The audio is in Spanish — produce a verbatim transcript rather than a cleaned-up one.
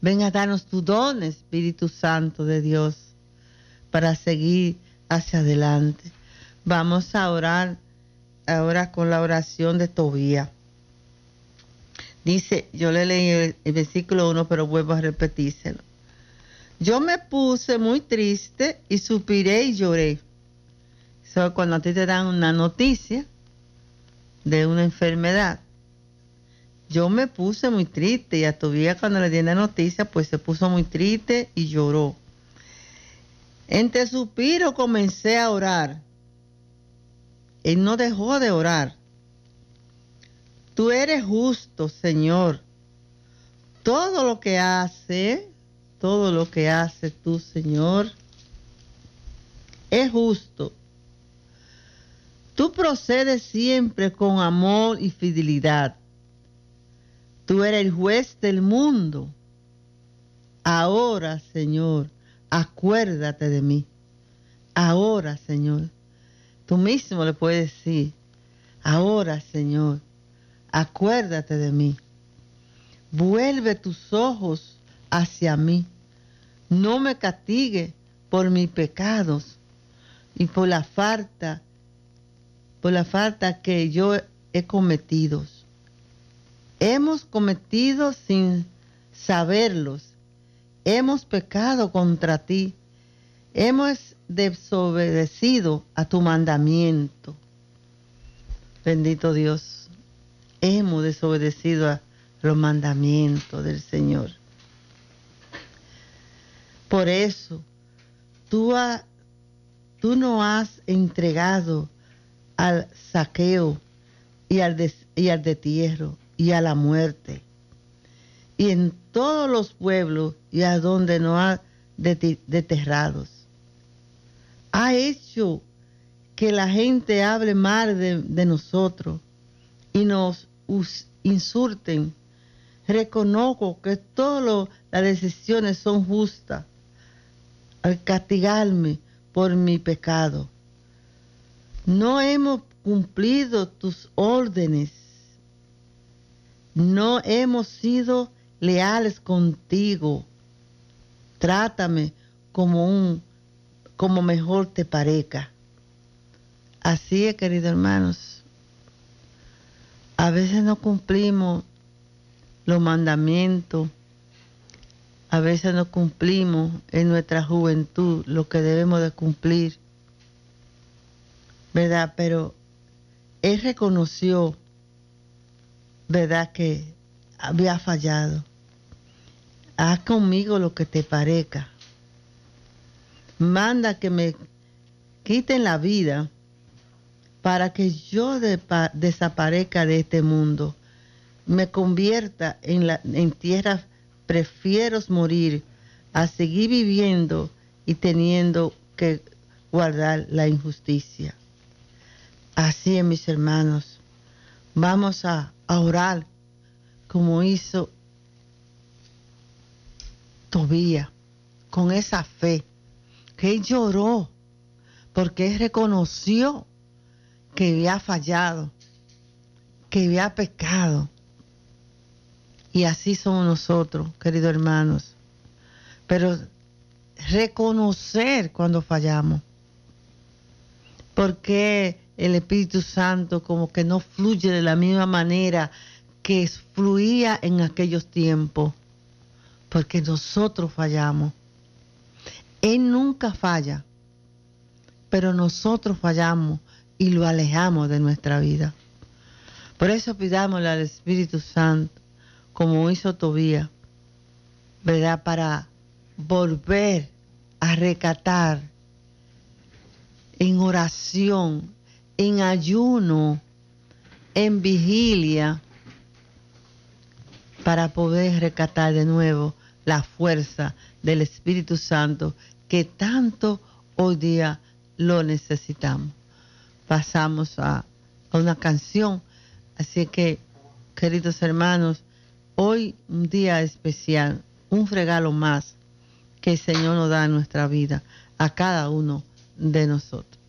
Ven a darnos tu don, Espíritu Santo de Dios, para seguir hacia adelante. Vamos a orar ahora con la oración de Tobías. Dice, yo le leí el, el versículo uno, pero vuelvo a repetírselo. Yo me puse muy triste y suspiré y lloré. Eso es cuando a ti te dan una noticia de una enfermedad. Yo me puse muy triste y a Tobías cuando le di la noticia, pues se puso muy triste y lloró. Entre suspiros comencé a orar. Él no dejó de orar. Tú eres justo, Señor. Todo lo que hace, todo lo que hace tú, Señor, es justo. Tú procedes siempre con amor y fidelidad. Tú eres el juez del mundo. Ahora, Señor, acuérdate de mí. Ahora, Señor. Tú mismo le puedes decir, ahora, Señor, acuérdate de mí. Vuelve tus ojos hacia mí. No me castigue por mis pecados y por la falta, por la falta que yo he cometido. Hemos cometido sin saberlos. Hemos pecado contra ti. Hemos desobedecido a tu mandamiento. Bendito Dios. Hemos desobedecido a los mandamientos del Señor. Por eso, tú, ha, tú no has entregado al saqueo y al, des, y al destierro y a la muerte. Y en todos los pueblos y a donde no ha desterrados. Ha hecho que la gente hable mal de, de nosotros y nos us, insulten. Reconozco que todas las decisiones son justas al castigarme por mi pecado. No hemos cumplido tus órdenes. No hemos sido leales contigo. Trátame como un como mejor te parezca. Así es, queridos hermanos. A veces no cumplimos los mandamientos. A veces no cumplimos en nuestra juventud lo que debemos de cumplir. ¿Verdad? Pero él reconoció, ¿verdad?, que había fallado. Haz conmigo lo que te parezca. Manda que me quiten la vida para que yo de, desaparezca de este mundo. Me convierta en, la, en tierra. Prefiero morir a seguir viviendo y teniendo que guardar la injusticia. Así es, mis hermanos. Vamos a, a orar como hizo Tobías, con esa fe, que él lloró, porque él reconoció que había fallado, que había pecado. Y así somos nosotros, queridos hermanos. Pero reconocer cuando fallamos, porque el Espíritu Santo como que no fluye de la misma manera que fluía en aquellos tiempos, porque nosotros fallamos. Él nunca falla, pero nosotros fallamos y lo alejamos de nuestra vida. Por eso pidámosle al Espíritu Santo, como hizo Tobías, ¿verdad?, para volver a recatar en oración, en ayuno, en vigilia, para poder recatar de nuevo la fuerza del Espíritu Santo que tanto hoy día lo necesitamos. Pasamos a, a una canción, así que, queridos hermanos, hoy un día especial, un regalo más que el Señor nos da en nuestra vida, a cada uno de nosotros.